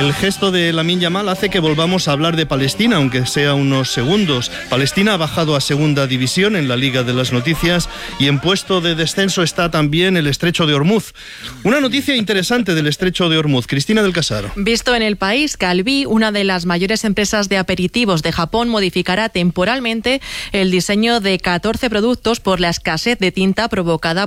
El gesto de Lamine Yamal hace que volvamos a hablar de Palestina, aunque sea unos segundos. Palestina ha bajado a segunda división en la Liga de las Noticias y en puesto de descenso está también el Estrecho de Ormuz. Una noticia interesante del Estrecho de Ormuz. Cristina del Casar. Visto en el país, Calbí, una de las mayores empresas de aperitivos de Japón, modificará temporalmente el diseño de 14 productos por la escasez de tinta provocada